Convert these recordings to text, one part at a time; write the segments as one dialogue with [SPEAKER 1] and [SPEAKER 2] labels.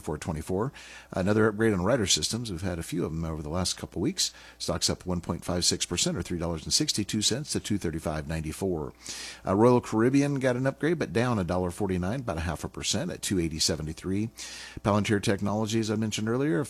[SPEAKER 1] 44.24. Another upgrade on Ryder Systems. We've had a few of them over the last couple of weeks. Stock's up 1.56% or $3.62 to $235.94. Royal Caribbean got an upgrade, but down $1.49, about 0.5% at $280.73. Palantir Technologies, I mentioned earlier,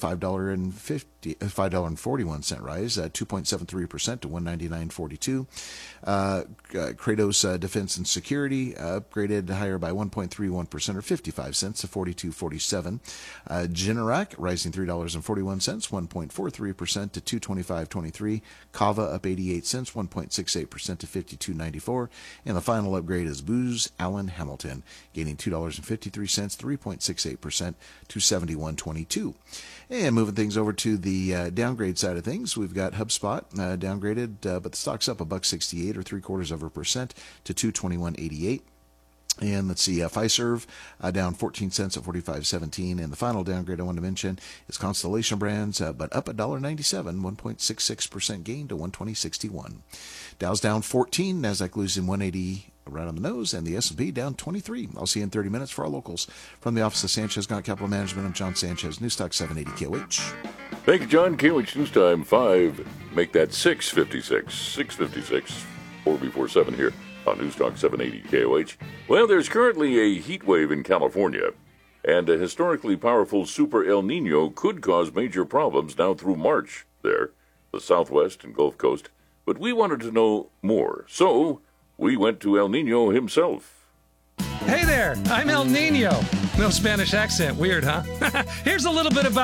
[SPEAKER 1] $5.41 rise, 2.73% to $199.42. Kratos Defense and Security upgraded higher by 1.31% or 55 cents to $42.47. Generac rising $3.41, 1.43% to $225.23. Kava up 88 cents, 1.68% to $52.94. And the final upgrade is Booz Allen Hamilton, gaining $2.53, 3.68% to $71.22. And moving things over to the downgrade side of things, we've got HubSpot downgraded, but the stock's up $1.68 or 0.75% to $221.88. And let's see, Fiserv down 14 cents at 45.17. And the final downgrade I want to mention is Constellation Brands, but up $1.97, 1.66% gain to 120.61. Dow's down 14, Nasdaq losing 180 right on the nose, and the S&P down 23. I'll see you in 30 minutes for our locals. From the office of Sanchez Gaunt Capital Management, I'm John Sanchez, Newstalk 780 KOH.
[SPEAKER 2] Thank you, John. KOH News Time 5. Make that 6:56. 6:56. 4 before 7 here on Newstalk 780 KOH. Well, there's currently a heat wave in California, and a historically powerful Super El Nino could cause major problems now through March there, the Southwest and Gulf Coast. But we wanted to know more, so we went to El Nino himself.
[SPEAKER 3] Hey there, I'm El Nino. No Spanish accent, weird, huh? Here's a little bit about